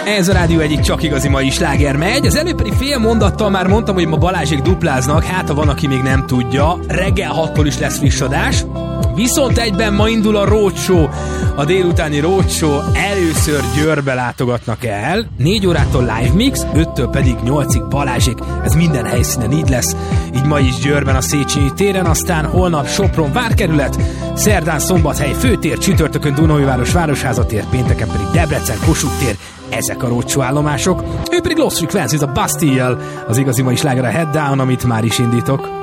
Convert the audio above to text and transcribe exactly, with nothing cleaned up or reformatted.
Ez a rádió egyik csak igazi mai sláger megy. Az előbb pedig fél mondattal már mondtam, hogy ma Balázsék dupláznak, hát ha van, aki még nem tudja. Reggel hattól is lesz friss adás. Viszont egyben ma indul a Roadshow, a délutáni Roadshow. Először Győrbe látogatnak el. négy órától live mix, öttől pedig nyolcig Balázsék. Ez minden helyszínen így lesz. Így ma is Győrben a Széchenyi téren, aztán holnap Sopron várkerület, szerdán Szombathely főtér, csütörtökön Dunaújváros Városházatér, pénteken pedig Debrecen Kossuth tér. Ezek a Roadshow állomások. Ő pedig Lost Frequencies a Bastille-jel, az igazi mai sláger a Head Down, amit már is indítok.